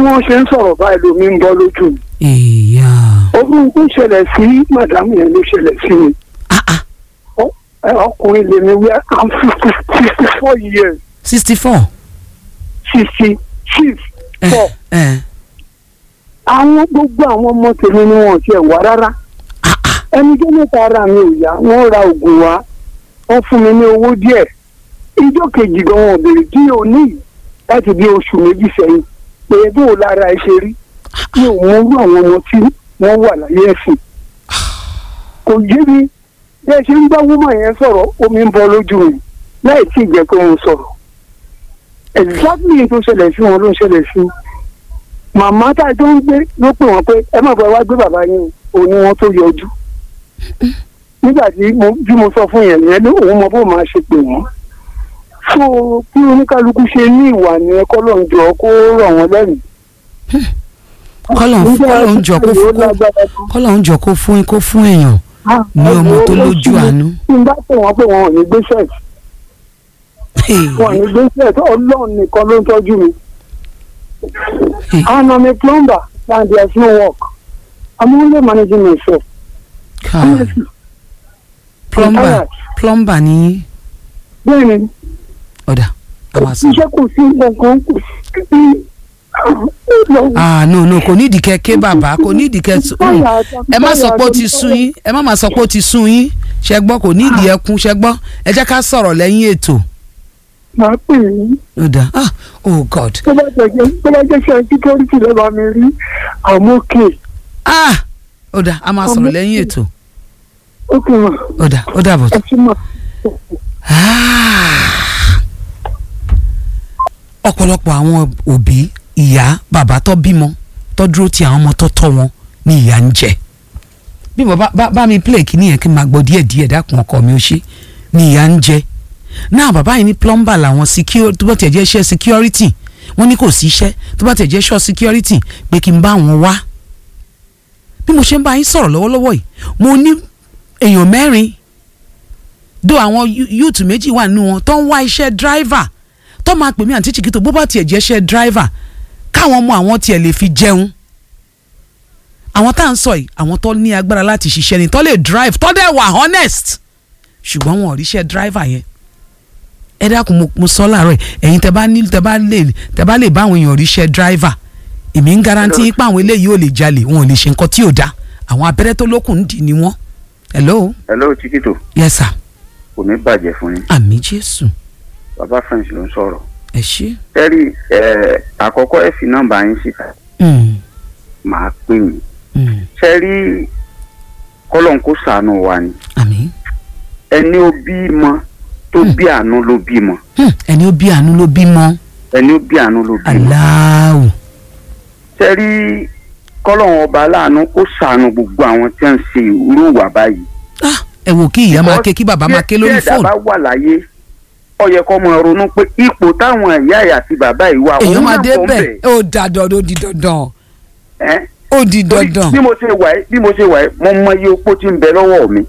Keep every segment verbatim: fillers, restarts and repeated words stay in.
wọ́n ṣe ń sọ̀rọ̀ báyìí lómi ń bọ́ lójú mi. ìyá. ogun tó ṣẹlẹ̀ sí màdàmú yẹn ló ṣẹlẹ̀ sí mi. ah ah. ọkùnrin lèmi wí i'm sixty four years. sixty four. sixty six four. àwọn gbogbo àwọn ọmọ tèmi ni wọn ti ẹ̀ wá rárá. ẹni tó mẹ́ta ara mi ò yá wọ́n ra oògùn wá wọ́n fún mi ní owó díẹ̀. ijó kejì gan wọn bèrè tí o ní láti bí oṣù méjì sẹ́yìn pé bó o lára ẹ ṣe rí mi ò mọ irú àwọn ọmọ tí wọ́n wà láyé ẹ̀sìn. kò yé mi bí ẹ ṣe ń bá wúmọ̀ yẹn sọ̀rọ̀ omi ń bọ́ lójú mi láì tí ì jẹ́ pé wọ́n sọ̀rọ̀. exactly tó ṣẹlẹ̀ sí wọn ló ń ṣẹlẹ̀ sí. màmá tá a jọ ń gbé ló pè wọ́n pé ẹ má bọ̀ wá gbé bàbá yín òun ni wọ́n tó yọjú. nígbà tí mo sọ fún yẹn yẹn òun mọ bó máa ṣe pè wọ́n. so bí oníkálukú ṣe ní ìwà ni ẹ kọ́ ló ń jọ kó rọ̀ wọ́n lẹ́nu. kọ́lọ̀ ń jọ kó fún kọ́lọ̀ ń jọ kó fún kó fún èèyàn ní ọmọ tó lójú àánú. tí n bá pè wọ́n pé wọn ò ní gbé ṣẹ́ẹ̀tì wọn ò ní gbé ṣẹ́ẹ̀tì ọlọ́run nìkan ló ń tọ́jú mi. I'm a plumber and there's no work. I'm only managing myself. plumber plumber ni. bẹ́ẹ̀ni. ọ̀dà àwọn àṣà. iṣẹ́ kò sí nǹkan kò sí. ah no no kò ní ìdíkẹ́ ké bàbá kò ní ìdíkẹ́ ẹ má sọ pé ó ti sún yín ẹ má má sọ pé ó ti sún yín ṣẹ gbọ́ kò ní ìdí ẹkún ṣẹ gbọ́ ẹ jẹ́ ká sọ̀rọ̀ lẹ́yìn ètò. màá pè é. ó dà ah oh god. tó bá jẹ́ tó bá jẹ́ ṣe security lọ́ba mi rí àmọ́ kè. ah ó dà a máa sọ̀rọ̀ lẹ́yìn ètò. ó kì í mọ̀. ó dà ó dà bọ̀. ẹ ti mọ̀. ọ̀pọ̀lọpọ̀ àwọn òbí ìyá bàbá tó bímọ tó dúró ti àwọn ọmọ tó tọ́ wọn ní ìyá ń jẹ bí mo bá bá mi play kí nìyẹn kí n máa gbọ́ díẹ̀ díẹ̀ dákun ọkọ mi ó ṣe ní ìyá ń jẹ náà bàbá yìí ní plumber làwọn security tó bá tẹ̀ jẹ́ iṣẹ́ security wọ́n ní kò sí iṣẹ́ tó bá tẹ̀ jẹ́ iṣẹ́ security pé kí n bá wọn wá bí mo ṣe ń bá yín sọ̀rọ̀ lọ́wọ́lọ́wọ́ yìí mo ní èèyàn mẹ́rin do àwọn youth méjì wà nínú wọn tó ń wá iṣẹ́ driver tó máa pè mí àǹtí Chiquito bó bá tiẹ̀ jẹ́ iṣẹ́ driver káwọn ọmọ àwọn tiẹ̀ lè fi jẹun àwọn tá à ń sọ yìí àwọn tó ní agbára láti ṣiṣẹ́ ni tó lè drive tó dẹ̀ wà honest ṣùgbọ́n wọn ò ríṣẹ́ driver yẹn ẹ dákun mo sọ láàárọ̀ ẹ̀yin tẹ bá ní tẹ bá lè tẹ bá lè bá àwọn èèyàn ríṣẹ́ driver èmi ń garanti pé àwọn eléyìí ò lè jalè wọn ò lè ṣe nǹkan tí ò dá àwọn abẹ́rẹ́ tó lókun ń dì ní wọn. hello. hello Chiquito. yes sir. kò ní bàjẹ́ fún yín. àmì Jésù. bàbá French ló ń sọ̀rọ̀. ẹ ṣé. tẹ́rì àkọ́kọ́ ẹ fi nọ́mbà yín síta. màá pè yín. tẹ́rì kọ́lọ́n kó ṣàánú wa ni. àmín. ẹni ó bímọ tó bí àánú ló bímọ. ẹni ó bí àánú ló bímọ. ẹni ó bí àánú ló bímọ. aláwù. tẹ́rì kọ́lọ́n ọba aláàánú kó ṣàánú gbogbo àwọn tí wọ́n ń ṣe irú ìwà báyìí. ẹ wò kí ìyá máa ké kí bàbá máa ké lórí fóònù. bí ẹ̀dá bá wà láyé ó yẹ kó máa ronú pé ipò táwọn ìyá ẹ̀ àti bàbá yìí wà òun náà kọ́ bẹ̀. ó dandan ó di dandan. ó di dandan. bí mo ṣe wà ẹ́ bí mo ṣe wà ẹ́ mo mọ iye opó tí ń bẹ lọ́wọ́ mi.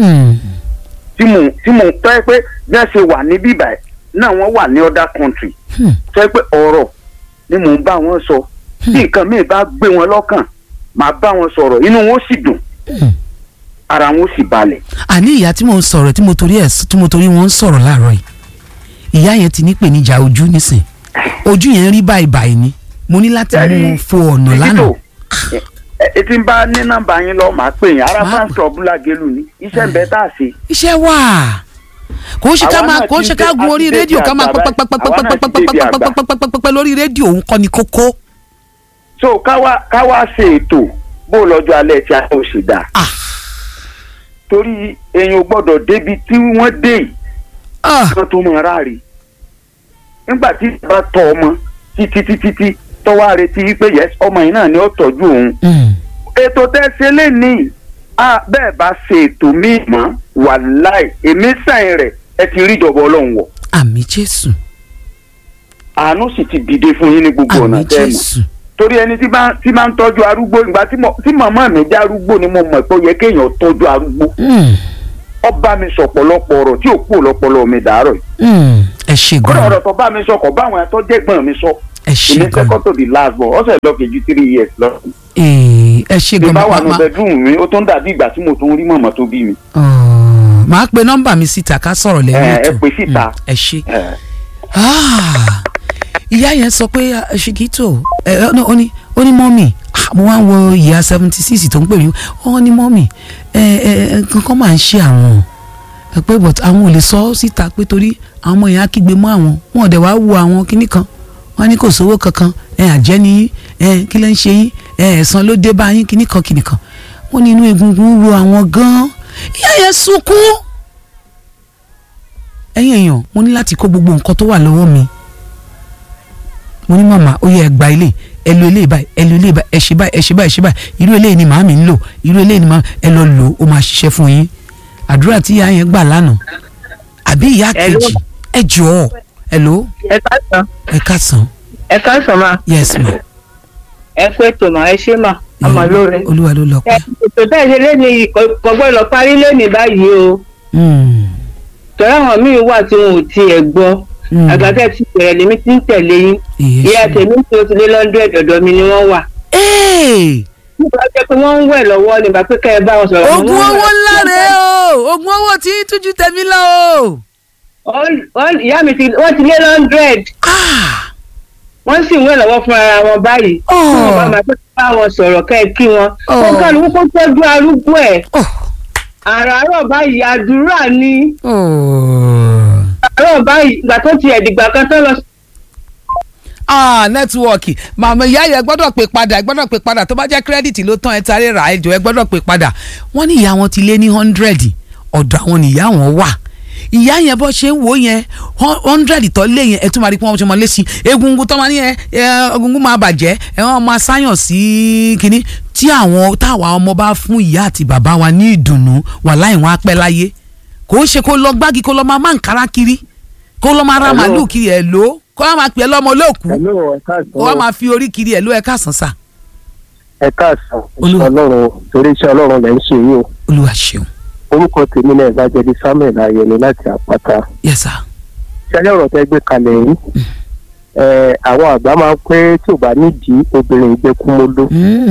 tí mo tí mo tọ́ ẹ pé bí wọ́n ṣe wà ní bíbá ẹ̀ náà wọ́n wà ní other country. tọ́ ẹ pé ọ̀rọ̀ ni mò ń bá wọn sọ. bí nǹkan mi bá gbé wọn lọ́kàn màá bá wọn sọ̀rọ̀ inú wọn sì dùn. ara wọn sì balẹ̀. àní ìyá tí mo ń sọ̀rọ̀ tí mo torí ẹ̀ tí mo torí wọn ń sọ̀rọ̀ láàárọ̀ yìí ìyá yẹn ti ní ìpèníjà ojú nísìn ojú yẹn rí báyìí báyìí ni mo ní láti mú un fo ọ̀nà lánàá. etí ń bá ní nọ́mbà yín lọ màá pè yín ara fans club Lágelú ni iṣẹ́ ń bẹ tá a ṣe. iṣẹ́ wà kò ń ṣe ká máa kò ń ṣe ká gun orí rédíò ká máa pẹpẹpẹpẹpẹpẹpẹpẹpẹpẹ lórí rédíò òun kọ́ ni kókó. so káwá káwá ṣe ètò bó lọ́jọ́ alẹ́ tí a tó ṣe dà. torí èèyàn gbọ́dọ̀ débi tí wọ́n dé yìí kan tó mọ ráre nígbà tí ìbá tọ ọmọ títí títí tí tọwọ́ àrètí pé yẹs ọmọ yìí náà ni ó tọ́jú òun. ètò tẹ́sẹ̀ lè ní bẹ́ẹ̀ bá ṣe ètò míì mọ́ wàláì èmi sàn rẹ̀ ẹ ti rí ìjọba ọlọ́run wọ̀. àmì Jésù. àánú sì ti dìde fún yín ní gbogbo ọ̀nà tẹ́ẹ̀mù torí ẹni tí bá tí máa ń tọ́jú arúgbó ìgbà tí màmá mi jẹ́ arúgbó ni mo mọ̀ pé ó yẹ kéèyàn tọ́jú arúgbó. ó bá mi sọ pọ̀lọpọ̀ ọ̀rọ̀ tí ò kú ọ̀lọpọlọ mi dàárọ̀ yìí. ẹ ṣe gan. ọ̀rọ̀ tó bá mi sọ kò bá àwọn ẹ̀tọ́ jẹ́gbọ́n mi sọ. ẹ ṣe gan second to the last born ọ̀sẹ̀ lọ kejì three years lọ. ẹ ṣe gan bí bá wà ní bedroom mi ó tún dàbí ìgbà tí mo tún rí mọ̀mọ́ tó bí mi. màá pe nọ́mbà mi síta ká sọ̀rọ̀ lẹ́yìn ètò ẹ pè síta. ẹ ṣe ìyá yẹn sọ pé Ṣìkìtò ó ní ó ní mọ́mì mo wá ń wo ìyá seventy six tó ń pè mí ó ní mọ́mì kankan máa ń ṣe àwọn pé but àwọn ò lè sọ síta pé torí àwọn ọmọ yẹn á kígbe mọ́ àwọn wọn ò dẹ̀ wá wo àwọn kinní kan wọn ní kò sówó kankan ẹ àjẹ́ ni yín ẹ kí lẹ́ ń ṣe yín ẹ ẹ̀san ló dé bá yín kinní kan kinní kan wọn ní inú egungun ro àwọn gan-an ìyá yẹn sunkún. ẹ̀yin èèyàn mo ní láti kó gbogbo nǹkan tó wà lọ́wọ́ mi mo ní màmá ó yẹ ẹ gba ilé ẹ lo ilé báyìí ẹ lo ilé báyìí ẹ ṣe báyìí ẹ ṣe báyìí ẹ ṣe báyìí irú eléyìí ni màámi ń lò irú eléyìí ni màámi ẹ lọ lò ó máa ṣiṣẹ́ fún yín àdúrà tí ìyá yẹn gbà lánàá àbí ìyá kejì ẹ jọ̀ọ́ hello. ẹ káàsán. ẹ káàsán. ẹ káàsán ma. yes ma. ẹ kú ètò mà ẹ ṣe mà ọmọ lóore. olúwa ló lọ pa. ètò bẹ́ẹ̀ ṣe lé ní kò gbọ́dọ̀ parí lẹ́nìí báyìí o. tọ́lá àwọn míì wà tí wọn ò tiẹ̀ gbọ́ àgàtà ti bẹ̀rẹ̀ lèmi ti ń tẹ̀lé yín ìyá tèmi tí ó ti lé lọ́ndẹ̀ẹ́dì ọ̀dọ̀ mi ni wọ́n wà. nígbà jẹ́ pé wọ́n ń wẹ̀ lọ́wọ́ nígbà pé kẹ́ ẹ bá wọn sọ̀rọ̀. oògùn owó ńlá rèé o oògùn owó tí tújú tẹ̀mí lọ o. ìyá mi wọ́n ti lé lọ́ndẹ̀ẹ́dì wọ́n sì ń wẹ̀ lọ́wọ́ fún ara wọn báyìí. wọ́n bá máa tẹ́tí bá wọn sọ̀rọ̀ kẹ́ ẹ kí wọn. ó kálukú kó tọ́jú arúgbó ẹ̀. àràárọ̀ báyìí àdúrà ni. àràárọ̀ báyìí ìgbà tó ti ẹ̀dìgbà kan tó lọ. ah nẹ́tíwọ́ọ̀kì màmá ìyá yẹn gbọ́dọ̀ pè padà ẹ gbọ́dọ̀ pè padà tó bá jẹ́ kírẹ́dìtì ló tán ẹ tarí rà ẹ jọ ẹ gbọ́dọ̀ pè padà wọ́n ní ìyá wọn ti lé ní hundred ọ̀dọ̀ àwọn nìyá wọn wà ìyá yẹn bọ́ ṣe ń wò yẹn hundred tó lé yẹn ẹ tún máa rí pé wọ́n ṣe máa lé sí egungun tó máa ní ẹ egungun máa bàjẹ́ ẹ wọ́n máa sáyàn sí kínní tí àwọn táwa ọmọ bá fún ìyá àti bàbá wa ní ìdùnnú wà láì wọn á pẹ́ láyé kò ń ṣe kó lọ gbági kó lọ máa má nkárá kiri kó lọ máa ra màálù kiri ẹ̀ ló kó wá máa pè é lọ́mọ olóòkú kó wá máa fi orí kiri ẹ̀ ló ẹ káàsán sà. ẹ káàsán ọlọ́run torí iṣẹ́ ọlọ́run lẹ́ ń ṣe yìí o. olúwa ṣeun. orúkọ tèmi náà ìbàjẹ́bí samuel ayẹni láti àpáta. yes sir. ṣẹlẹ̀ ọ̀rọ̀ tẹ́ gbé kalẹ̀ yìí àwọn àgbà máa ń pé tí ò bá nídìí obìnrin ìgbẹ́kúmólú.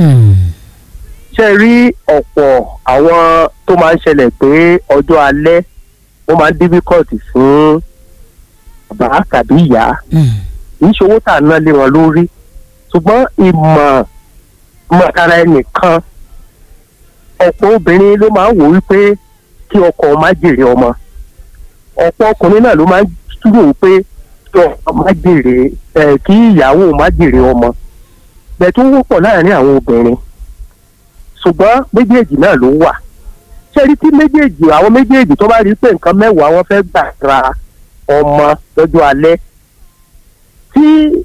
ṣe rí ọ̀pọ̀ àwọn tó máa ń ṣẹlẹ̀ pé ọjọ́ alẹ́ ó máa ń difficult fún bàbá tàbí ìyá ìṣòwò tà náà lé wọn lórí ṣùgbọ́n ìmọ̀ mọ̀tara ẹnìkan ọ̀pọ̀ obìnrin ló máa ń wò wípé kí ọkọ má jèrè ọmọ ọ̀pọ̀ ọkùnrin náà ló máa ń túbọ̀ pé kí ọkọ má jèrè ẹ̀ kí ìyàwó má jèrè ọmọ bẹ́ẹ̀ tó wọ́pọ̀ láàrin àwọn obìnrin ṣùgbọ́n méjèèjì náà ló wà ṣé rí tí méjèèjì àwọn méjèèjì tó bá rí pé nǹkan mẹ́wàá wọn fẹ́ gbà ra ọmọ lọ́jọ́ alẹ́ tí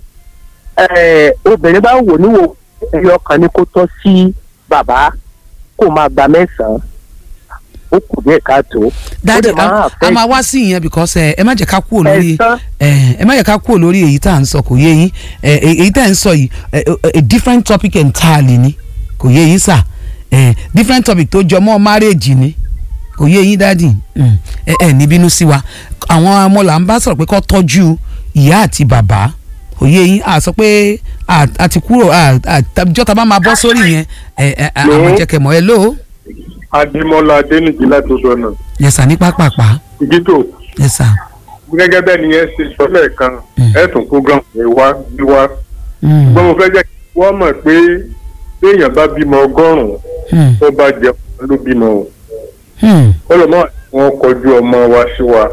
obìnrin bá wò níwò ẹyọ kan ni kó tọ́ sí bàbá kó máa gba mẹ́sàn-án ó kù díẹ̀ káàtó. dájú a máa wá sí ìyẹn because ẹ má jẹ́ ká kúrò lórí ẹ má jẹ́ ká kúrò lórí èyí tá à ń sọ kò yé yín èyí tá à ń sọ yìí a different topic entirely ni kò yé yín sà different topic tó jọ mọ́ marriage ni kò yé yín dáàdì ẹ ẹ ní bínú sí wa àwọn ọmọ là ń bá sọ̀rọ̀ pé kó tọ́jú ìyá àti bàbá kò yé yín a sọ pé àti kúrò àjọta bá máa bọ́ sórí yẹn àwọn jẹ́kẹ̀ mọ́ ẹ ló. Adémọ́lá Adéníjì láti oṣù ọ̀nà. yẹsà ní pápápá. Ìgítò. yẹsà. gẹ́gẹ́ bẹ́ẹ̀ ni ẹ ṣe sọ lẹ́ẹ̀kan ẹ̀sùn program ẹ̀ wá bí wá. ṣùgbọ́n mo fẹ́ jẹ́ kí wọ́n mọ̀ pé béèyàn bá bímọ ọgọ́rùn-ún tó bá jẹ ọmọ ló bímọ o. ọlọ́mọ wọn kọjú ọmọ wa sí wa.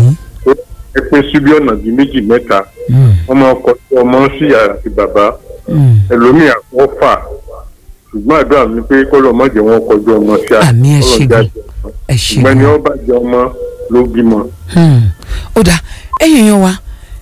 ẹ pín síbí ọ̀nà bíi méjì mẹ́ta. wọ́n máa kọjú ọmọ sí ìyá àti bàbá. ẹlòmíà wọ́n fà ṣùgbọ́n àdúrà mi pé kọ́lọ̀ má jẹ́ wọn kọjú ọmọ sí àná àmì ẹ ṣe gan ẹ ṣe gan ìgbẹ́ni ọba jẹ ọmọ ló bímọ. ó dáa ẹ̀yin yan wa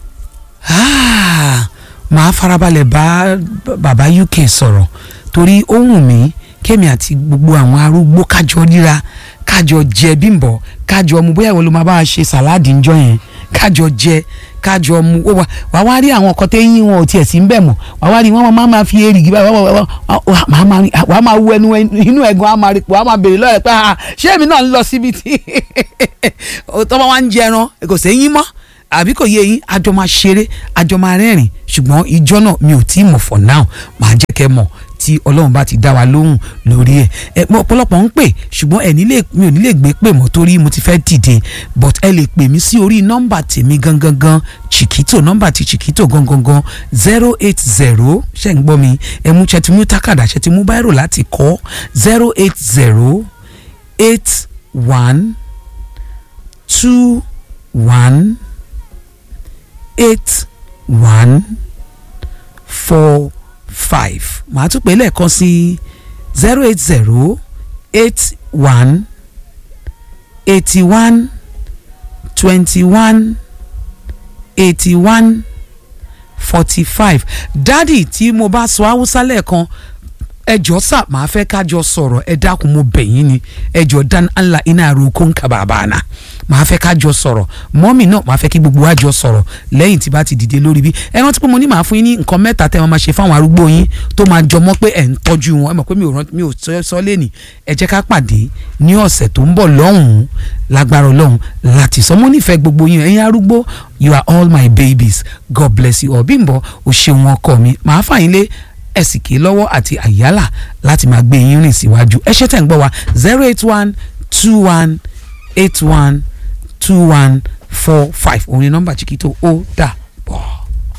màá farabalẹ̀ bá bàbá U K sọ̀rọ̀ torí ó wù mí kémi àti gbogbo àwọn arúgbó kájọ ríra kájọ jẹ bímbọ kájọ mu bóyá ìwọ ló máa bá a ṣe sàláàdì ńjọ yẹn kájọ jẹ kájọ mu ó wà wá wá rí àwọn ọkọ tẹ́yìn wọn ò tiẹ̀ sí ń bẹ̀ mọ́ wá wá rí wọn máa máa fi èrìgì báyìí wàá máa wú ẹnu inú ẹ̀gbọ́n á máa rí pò á máa béèrè lọ́rẹ̀ pé ṣé èmi náà ń lọ síbi tí tọ́wọ́ wá ń jẹran kò sẹ́yìn mọ́ àbí kò yé yín àjọ máa ṣeré àjọ máa rẹ́rìn ṣùgbọ́n ìjọ náà mi ò tí ì mọ̀ for now màá jẹ́ kẹ́ mọ̀ tí ọlọ́run bá ti dá wa lóhùn lórí ẹ̀ ẹ ọ̀pọ̀lọpọ̀ ń pè ṣùgbọ́n ẹ̀ nílé mi ò nílé gbé pè mọ́ torí mo ti fẹ́ dìde but ẹ lè pè mí sí orí nọ́mbà tèmi gangan gan Chiquito nọ́mbà ti Chiquito gangan gan zero eight zero ṣe ń gbọ́ mi ẹ mú ṣe ti mú tákàdá ṣe ti mú báírò láti kọ́ zero eight zero eight one two one eight one four five màá tún pè lẹ́ẹ̀kan sí zero eight zero eight one eighty one twenty one eighty one forty five dádì tí mo bá sọ haúsá lẹ́ẹ̀kan ẹjọ́ sà máa fẹ́ kájọ sọ̀rọ̀ ẹ dákun mo bẹ̀ yín ni ẹjọ́ dan Allah iná àròkó nǹkan bàbá náà máa fẹ́ kájọ sọ̀rọ̀ mọ́mì náà máa fẹ́ kí gbogbo àjọ sọ̀rọ̀ lẹ́yìn tí bá ti dìde lórí bí ẹ rántí pé mo ní màá fún yín ní nǹkan mẹ́ta tẹ́ wọn máa ṣe fáwọn arúgbó yín tó máa jọmọ́ pé ẹ̀ ń tọ́jú wọn ẹ mọ̀ pé mi ò sọ lẹ́nìí ẹ jẹ́ ká pàdé ní ọ̀sẹ̀ tó ń bọ̀ lọ́hùn-ún lágbára ọlọ́run láti sọ mo nífẹ̀ẹ́ gbogbo yín ẹ̀yin arúgbó you are all my babies God bless you all Bímbọ́ o ṣeun ọkọ mi màá fà yín lé ẹ̀sìnkì lọ́wọ́ àti àyálà láti máa gbé yín rìn síwájú ẹ ṣé tẹ̀ ń gbọ́ wa zero eight one two one eight one two one four five òun ni nọ́mbà Chiquito ó dà.